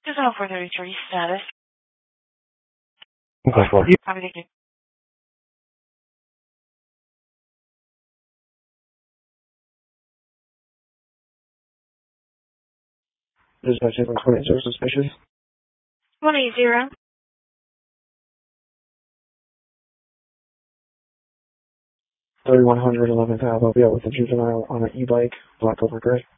There's no further retrieve status. Okay, well, Have a good day. dispatch in 28 so suspicious. 180. 3100 11th Ave. I'll be out with a juvenile on an e-bike, black over gray.